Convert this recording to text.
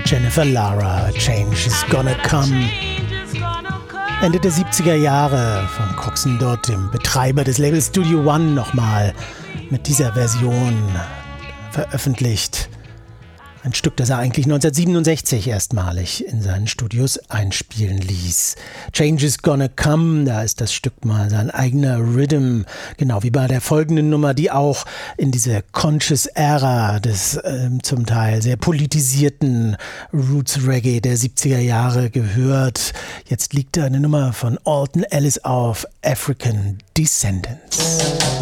Jennifer Lara, Change is Gonna Come. Ende der 70er Jahre von Coxsone Dodd, dem Betreiber des Labels Studio One, nochmal mit dieser Version veröffentlicht. Ein Stück, das er eigentlich 1967 erstmalig in seinen Studios einspielen ließ. Change is Gonna Come, da ist das Stück mal sein eigener Rhythm, genau wie bei der folgenden Nummer, die auch in diese Conscious Era des zum Teil sehr politisierten Roots Reggae der 70er Jahre gehört. Jetzt liegt da eine Nummer von Alton Ellis auf, African Descendants.